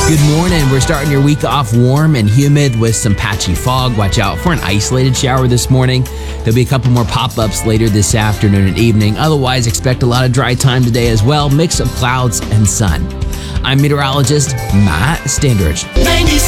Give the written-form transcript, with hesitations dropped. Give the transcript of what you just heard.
Good morning. We're starting your week off warm and humid with some patchy fog. Watch out for an isolated shower this morning. There'll be a couple more pop-ups later this afternoon and evening. Otherwise, expect a lot of dry time today as well. Mix of clouds and sun. I'm meteorologist Matt Standridge.